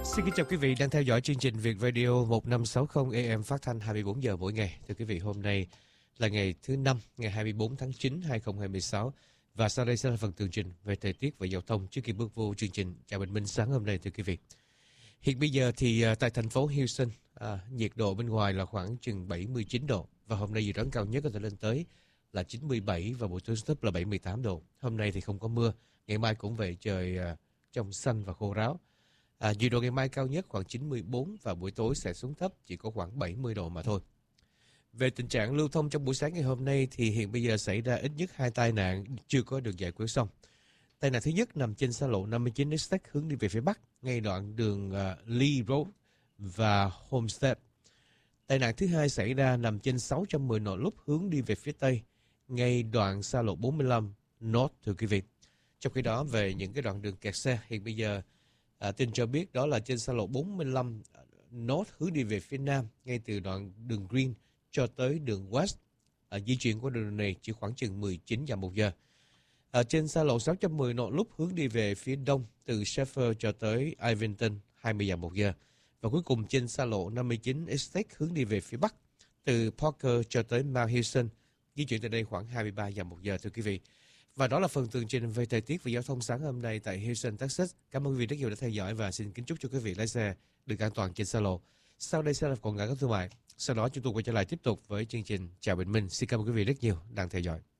Xin kính chào quý vị đang theo dõi chương trình Việt Radio 1560 AM phát thanh 24 giờ mỗi ngày. Thưa quý vị, hôm nay là ngày thứ Năm, ngày 24 tháng 9, 2026. Và sau đây sẽ là phần tường trình về thời tiết và giao thông trước khi bước vô chương trình Chào Bình Minh sáng hôm nay, thưa quý vị. Hiện bây giờ thì tại thành phố Houston, nhiệt độ bên ngoài là khoảng chừng 79 độ. Và hôm nay dự đoán cao nhất có thể lên tới là 97 và buổi tối thấp là 78 độ. Hôm nay thì không có mưa, ngày mai cũng vậy, trời trong xanh và khô ráo. Nhiệt độ ngày mai cao nhất khoảng 94 và buổi tối sẽ xuống thấp chỉ có khoảng 70 độ mà thôi. Về tình trạng lưu thông trong buổi sáng ngày hôm nay thì hiện bây giờ xảy ra ít nhất 2 tai nạn chưa có được giải quyết xong. Tai nạn thứ nhất nằm trên xa lộ 59 Extech hướng đi về phía Bắc, ngay đoạn đường Lee Road và Homestead. Tai nạn thứ hai xảy ra nằm trên 610 nọ lúc hướng đi về phía Tây, ngay đoạn xa lộ 45 North, thưa quý vị. Trong khi đó, về những cái đoạn đường kẹt xe, hiện bây giờ tin cho biết đó là trên xa lộ 45 North hướng đi về phía Nam, ngay từ đoạn đường Green cho tới đường West. Di chuyển của đường này chỉ khoảng chừng 19 dặm một giờ. Trên xa lộ 610 nọ lúc hướng đi về phía Đông từ Sheffer cho tới Ivanton 20 dặm một giờ. Và cuối cùng trên xa lộ 59 Estate hướng đi về phía Bắc từ Parker cho tới Mount Houston, di chuyển từ đây khoảng 23 dặm một giờ, thưa quý vị. Và đó là phần tường trình về thời tiết và giao thông sáng hôm nay tại Houston, Texas. Cảm ơn quý vị rất nhiều đã theo dõi và xin kính chúc cho quý vị lái xe được an toàn trên xa lộ. Sau đây sẽ là quảng cáo thương mại. Sau đó chúng tôi quay trở lại tiếp tục với chương trình Chào Bình Minh. Xin cảm ơn quý vị rất nhiều đang theo dõi.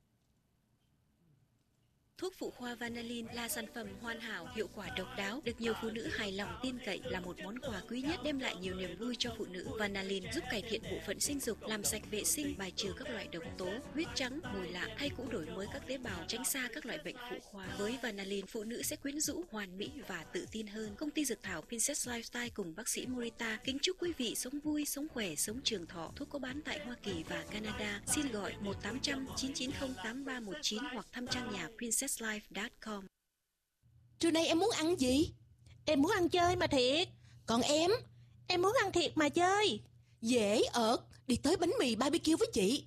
Thuốc phụ khoa Vanillin là sản phẩm hoàn hảo, hiệu quả độc đáo, được nhiều phụ nữ hài lòng tin cậy, là một món quà quý nhất đem lại nhiều niềm vui cho phụ nữ. Vanillin giúp cải thiện bộ phận sinh dục, làm sạch vệ sinh, bài trừ các loại độc tố, huyết trắng, mùi lạ, thay cũ đổi mới các tế bào, tránh xa các loại bệnh phụ khoa. Với Vanillin, phụ nữ sẽ quyến rũ, hoàn mỹ và tự tin hơn. Công ty dược thảo Princess Lifestyle cùng bác sĩ Morita kính chúc quý vị sống vui, sống khỏe, sống trường thọ. Thuốc có bán tại Hoa Kỳ và Canada. Xin gọi 1-800-990-8319 hoặc thăm trang nhà princesslife.com. Trưa nay em muốn ăn gì? Em muốn ăn chơi mà thiệt. Còn em muốn ăn thiệt mà chơi. Dễ ợt, đi tới bánh mì BBQ với chị.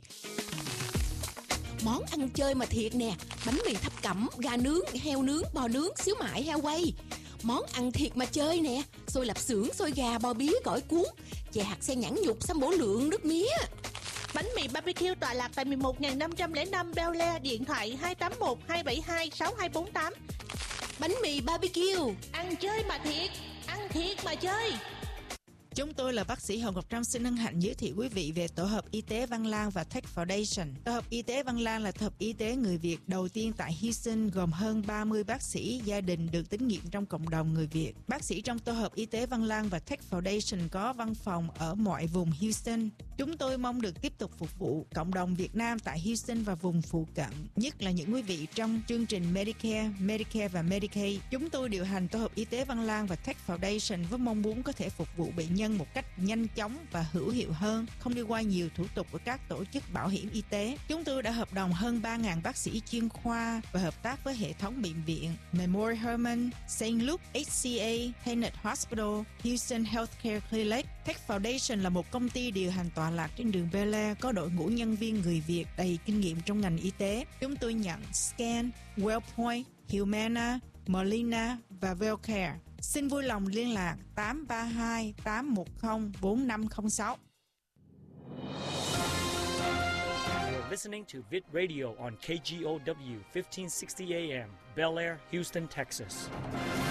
Món ăn chơi mà thiệt nè, bánh mì thập cẩm, gà nướng, heo nướng, bò nướng, xíu mại, heo quay. Món ăn thiệt mà chơi nè, xôi lạp xưởng, xôi gà, bò bía, gỏi cuốn, chè hạt sen nhãn nhục, sâm bổ lượng, nước mía. Bánh mì BBQ tọa lạc tại 11.505 Bel Air, điện thoại 281-272-6248. Bánh mì BBQ, ăn chơi mà thiệt mà chơi. Chúng tôi là bác sĩ Hồng Ngọc Trâm xin hân hạnh giới thiệu quý vị về tổ hợp y tế Văn Lang và Tech Foundation. Tổ hợp y tế Văn Lang là tổ hợp y tế người Việt đầu tiên tại Houston, gồm hơn 30 bác sĩ gia đình được tín nhiệm trong cộng đồng người Việt. Bác sĩ trong tổ hợp y tế Văn Lang và Tech Foundation có văn phòng ở mọi vùng Houston. Chúng tôi mong được tiếp tục phục vụ cộng đồng Việt Nam tại Houston và vùng phụ cận, nhất là những quý vị trong chương trình Medicare và Medicaid. Chúng tôi điều hành tổ hợp y tế Văn Lang và Tech Foundation với mong muốn có thể phục vụ bệnh nhân một cách nhanh chóng và hữu hiệu hơn, không đi qua nhiều thủ tục của các tổ chức bảo hiểm y tế. Chúng tôi đã hợp đồng hơn 3.000 bác sĩ chuyên khoa và hợp tác với hệ thống bệnh viện Memorial Hermann, St. Luke, HCA, Tenet Hospital, Houston Healthcare Clinic. Tech Foundation là một công ty điều hành tọa lạc trên đường Bel Air, có đội ngũ nhân viên người Việt đầy kinh nghiệm trong ngành y tế. Chúng tôi nhận Scan, Wellpoint, Humana, Molina và Wellcare. Xin vui lòng liên lạc 832-810-4506. You're listening to Vid Radio on KGOW 1560 AM, Bel Air, Houston, Texas.